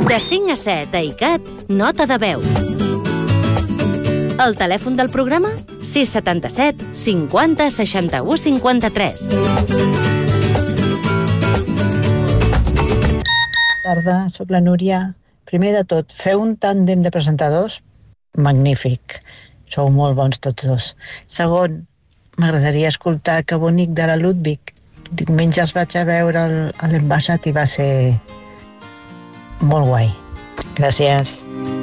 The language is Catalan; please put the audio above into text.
De 5 a 7 a ICAT, nota de veu. El telèfon del programa? 677 50 61 53. Tarda, soc la Núria. Primer de tot, feu un tàndem de presentadors magnífic. Sou molt bons tots dos. Segon, m'agradaria escoltar Que bonic de la Ludwig. Diumenge els vaig a veure a l'Embassat i va ser molt guai. Gràcies.